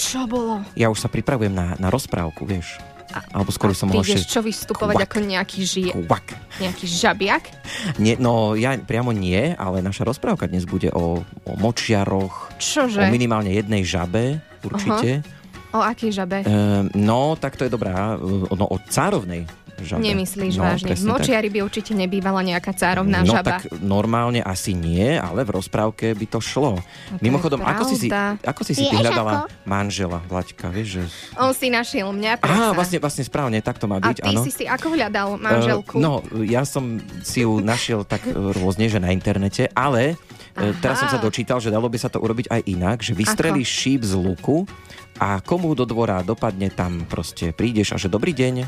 Čo bolo? Ja už sa pripravujem na rozprávku, vieš. Alebo skôr som mohol... Ty ideš čo vystupovať ako nejaký nejaký žabiak? Nie, no ja priamo nie, ale naša rozprávka dnes bude o močiaroch. Čože? O minimálne jednej žabe, určite. O akej žabe? No, tak to je dobrá. O cárovnej žabe. Nemyslíš vážne? V močiari by určite nebývala nejaká cárovná žaba. No tak normálne asi nie, ale v rozprávke by to šlo. No to Mimochodom, ako si ty hľadala manžela, Vlaďka, vieš, že... On si našiel mňa, predsa. Vlastne správne, tak to má byť, áno. A ty si ako hľadal manželku? No, ja som si ju našiel tak rôzne, že na internete, ale teraz som sa dočítal, že dalo by sa to urobiť aj inak, že vystrelíš šíp z luku a komu do dvora dopadne, tam proste prídeš a že dobrý deň,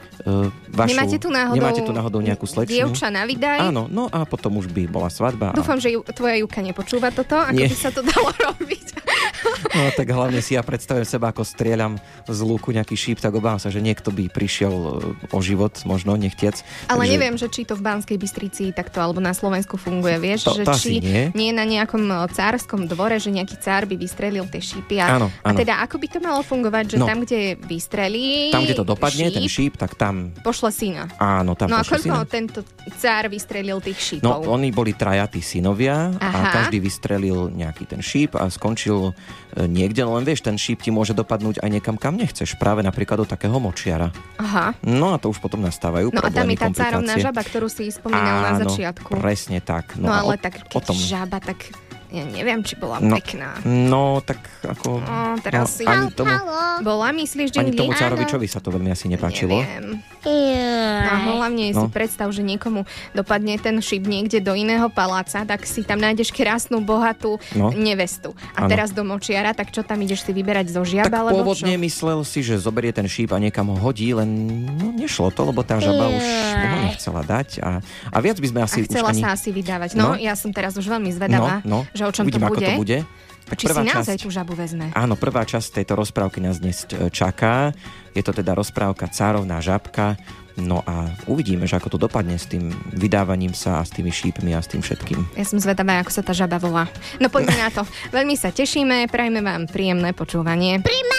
Nemáte tu náhodou nejakú slečnu? Dievča na vydaj? Áno, no a potom už by bola svadba. Dúfam, že tvoja Juka nepočúva toto, ako by sa to dalo robiť. No tak hlavne si ja predstavujem seba, ako strieľam z lúku nejaký šíp, tak obávam sa, že niekto by prišiel o život, možno nechtiac. Ale neviem, že či to v Banskej Bystrici takto, alebo na Slovensku funguje, vieš, že či nie na nejakom cárskom dvore, že nejaký cár by vystrelil tie šípy. A teda ako by to malo fungovať, že tam, kde vystrelí tam, kde to dopadne, ten šíp, tak tam pošle syna. Áno, tam pošle syna. No a koľko tento cár vystrelil tých šípov? No, oni boli traja tí synovia a každý vystrelil nejaký ten šíp a skončil niekde, no len vieš, ten šíp ti môže dopadnúť aj niekam, kam nechceš. Práve napríklad do takého močiara. Aha. No a to už potom nastávajú problémy, komplikácie. No a tam je tá komplikácie. cárovná žaba, ktorú si spomínal na začiatku. Presne tak. No ale tak keď žaba, tak ja neviem, či bola pekná. No, tak ako... teraz si... Ani tomu, bola, myslíš, ani tomu Cárovičovi sa to veľmi asi nepáčilo. Neviem. No hlavne si predstav, že niekomu dopadne ten šíp niekde do iného paláca, tak si tam nájdeš krásnu, bohatú nevestu. A teraz do močiara, tak čo tam ideš si vyberať zo žiaba? Tak pôvodne myslel si, že zoberie ten šíp a niekam ho hodí, len nešlo to, lebo tá žaba už ho nechcela dať. A viac by sme asi... Chcela sa asi vydávať. No, ja som teraz už veľmi zvedavá, že o čom uvidím, to bude. Ako to bude. Či si naozaj tú žabu vezme. Áno, prvá časť tejto rozprávky nás dnes čaká. Je to teda rozprávka Cárovná žabka. No a uvidíme, že ako to dopadne s tým vydávaním sa a s tými šípmi a s tým všetkým. Ja som zvedavá, ako sa tá žaba volá. No poďme na to. Veľmi sa tešíme, prajme vám príjemné počúvanie.